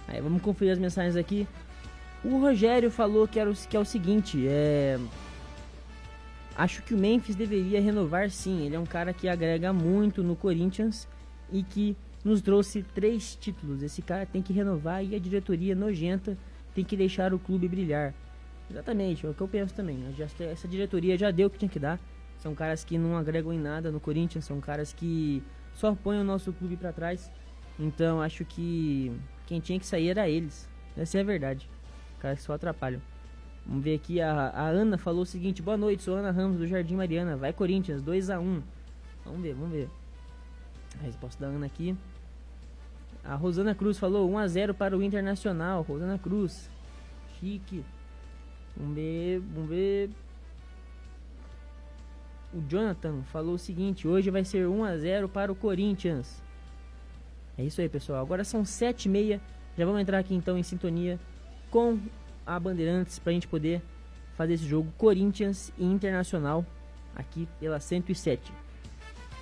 Aí vamos conferir as mensagens aqui. O Rogério falou que é o seguinte, acho que o Memphis deveria renovar sim. Ele é um cara que agrega muito no Corinthians e que nos trouxe 3 títulos. Esse cara tem que renovar e a diretoria nojenta tem que deixar o clube brilhar. Exatamente, é o que eu penso também. Essa diretoria já deu o que tinha que dar. São caras que não agregam em nada no Corinthians, são caras que só põem o nosso clube pra trás. Então acho que quem tinha que sair era eles. Essa é a verdade. Caras que só atrapalham. Vamos ver aqui, a Ana falou o seguinte: boa noite, sou Ana Ramos do Jardim Mariana. Vai Corinthians, 2-1. Vamos ver. A resposta da Ana aqui. A Rosana Cruz falou 1-0 para o Internacional. Rosana Cruz, chique. Vamos ver. O Jonathan falou o seguinte: hoje vai ser 1-0 para o Corinthians. É isso aí, pessoal. Agora são 7h30. Já vamos entrar aqui então em sintonia com a Bandeirantes pra gente poder fazer esse jogo Corinthians e Internacional aqui pela 107.